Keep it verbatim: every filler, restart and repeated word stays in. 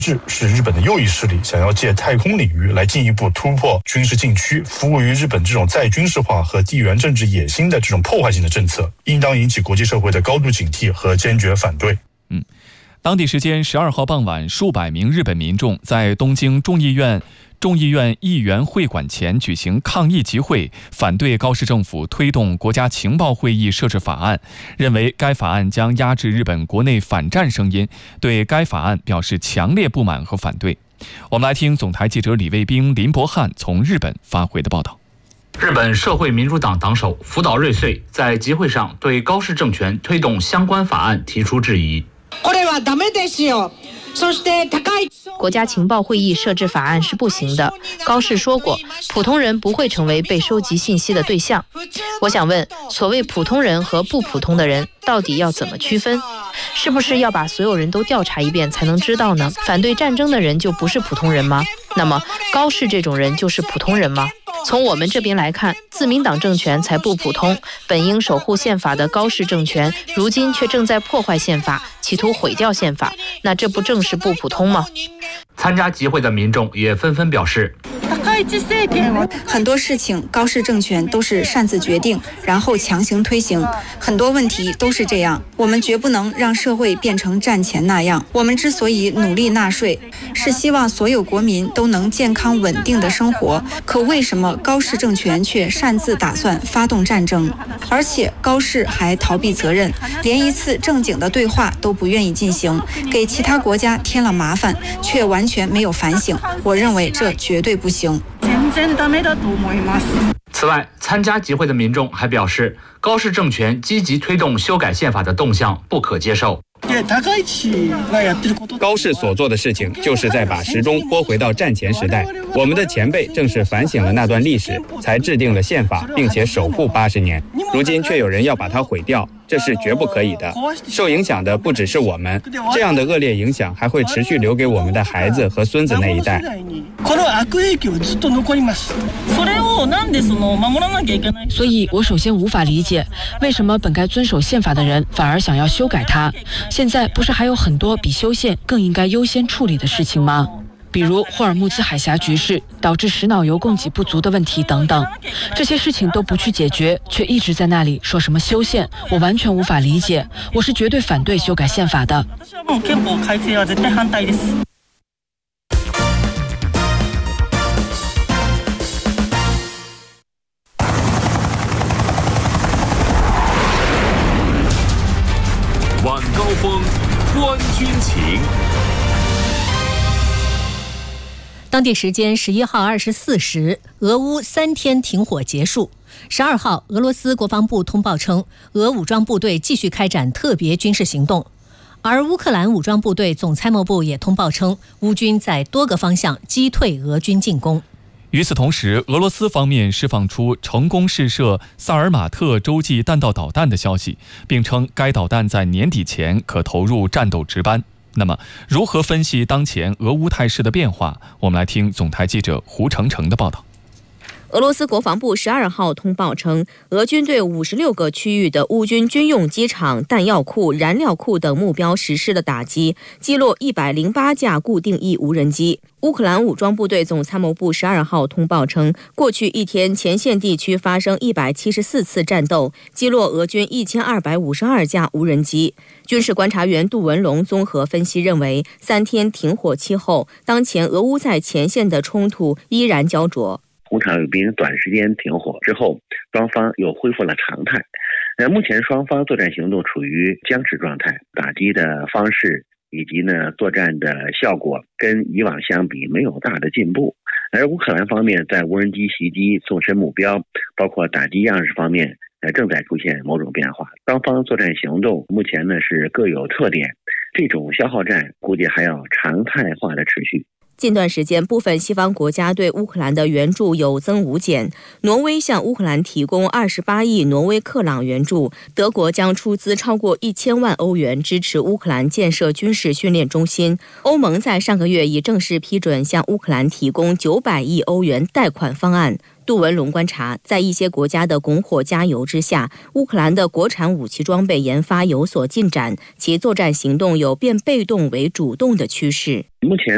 这是日本的右翼势力想要借太空领域来进一步突破军事禁区，服务于日本这种再军事化和地缘政治野心的这种破坏性的政策，应当引起国际社会的高度警惕和坚决反对。 嗯，当地时间十二号傍晚，数百名日本民众在东京众议院众议院议员会馆前举行抗议集会，反对高市政府推动国家情报会议设置法案，认为该法案将压制日本国内反战声音，对该法案表示强烈不满和反对。我们来听总台记者李卫兵、林博汉从日本发回的报道。 日本社会民主党党首福岛瑞穗在集会上对高市政权推动相关法案提出质疑。 国家情报会议设置法案是不行的。高市说过，普通人不会成为被收集信息的对象。我想问，所谓普通人和不普通的人到底要怎么区分？是不是要把所有人都调查一遍才能知道呢？反对战争的人就不是普通人吗？那么高市这种人就是普通人吗？从我们这边来看，自民党政权才不普通，本应守护宪法的高市政权，如今却正在破坏宪法，企图毁掉宪法，那这不正是不普通吗？ 参加集会的民众也纷纷表示， 很多事情高市政权都是擅自决定，然后强行推行，很多问题都是这样，我们绝不能让社会变成战前那样。我们之所以努力纳税，是希望所有国民都能健康稳定的生活，可为什么高市政权却擅自打算发动战争？而且高市还逃避责任，连一次正经的对话都不愿意进行，给其他国家添了麻烦，却完全没有反省。我认为这绝对不行。 此外，参加集会的民众还表示，高市政权积极推动修改宪法的动向不可接受。 高市所做的事情，就是在把时钟拨回到战前时代。我们的前辈正是反省了那段历史，才制定了宪法，并且守护八十年。如今却有人要把它毁掉，这是绝不可以的。受影响的不只是我们，这样的恶劣影响还会持续留给我们的孩子和孙子那一代。 所以我首先无法理解，为什么本该遵守宪法的人反而想要修改它。现在不是还有很多比修宪更应该优先处理的事情吗？比如霍尔木兹海峡局势导致石脑油供给不足的问题等等，这些事情都不去解决，却一直在那里说什么修宪，我完全无法理解。我是绝对反对修改宪法的。 晚高峰，观军情。 当地时间十一号二十四时，俄乌三天停火结束。十二号，俄罗斯国防部通报称，俄武装部队继续开展特别军事行动。而乌克兰武装部队总参谋部也通报称，乌军在多个方向击退俄军进攻。 与此同时，俄罗斯方面释放出成功试射萨尔马特洲际弹道导弹的消息，并称该导弹在年底前可投入战斗值班。那么，如何分析当前俄乌态势的变化？我们来听总台记者胡成成的报道。 俄罗斯国防部十二号通报称，俄军对五十六个区域的乌军军用机场、弹药库、燃料库等目标实施了打击，击落一百零八架固定翼无人机。乌克兰武装部队总参谋部十二号通报称，过去一天前线地区发生一百七十四次战斗，击落俄军一千二百五十二架无人机。军事观察员杜文龙综合分析认为，三天停火期后，当前俄乌在前线的冲突依然焦灼。 红场有兵短时间停火之后，双方又恢复了常态。呃，目前双方作战行动处于僵持状态，打击的方式以及呢作战的效果跟以往相比没有大的进步。而乌克兰方面在无人机袭击、纵深目标，包括打击样式方面，呃正在出现某种变化。双方作战行动目前呢是各有特点，这种消耗战估计还要常态化的持续。 近段时间，部分西方国家对乌克兰的援助有增无减。挪威向乌克兰提供二十八亿挪威克朗援助，德国将出资超过一千万欧元支持乌克兰建设军事训练中心。欧盟在上个月已正式批准向乌克兰提供九百亿欧元贷款方案。杜文龙观察，在一些国家的拱火加油之下，乌克兰的国产武器装备研发有所进展，其作战行动有变被动为主动的趋势。 目前